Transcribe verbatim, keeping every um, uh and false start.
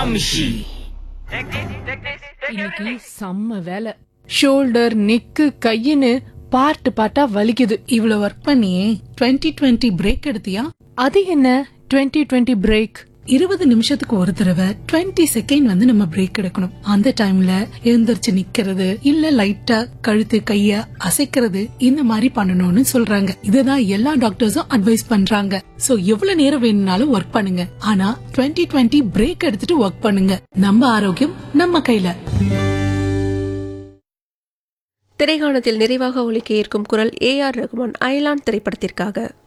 Kamshi. இன்னைக்கு செம்ம வேலை. ஷோல்டர், நெக்கு, கையின்னு பார்ட் பார்ட்டா வலிக்குது. இவ்வளவு ஒர்க் பண்ணி டுவெண்ட்டி டுவெண்ட்டி பிரேக் எடுத்தியா? அது என்ன டுவெண்ட்டி டுவெண்ட்டி பிரேக்? இருபது நிமிஷத்துக்கு ஒரு தடவை டுவெண்ட்டி செகண்ட் வந்து நம்ம பிரேக் எடுக்கணும். அந்த டைம்ல எழுந்திருச்சு நிக்கிறது, இல்ல லைட்டா கழுத்து கைய அசைக்கிறது, இந்த மாதிரி பண்ணணும்னு சொல்றாங்க. இதுதான் எல்லா டாக்டர்ஸும் அட்வைஸ் பண்றாங்க. சோ எவ்வளவு நேரம் வேணும்னாலும் ஒர்க் பண்ணுங்க, ஆனா டுவெண்ட்டி டுவெண்ட்டி பிரேக் எடுத்துட்டு ஒர்க் பண்ணுங்க. நம்ம ஆரோக்கியம் நம்ம கையில. திரைகாணத்தில் நிறைவாக ஒலிக்க இருக்கும் குரல் ஏ ஆர் ரகுமான் அயலான் திரைப்படத்திற்காக.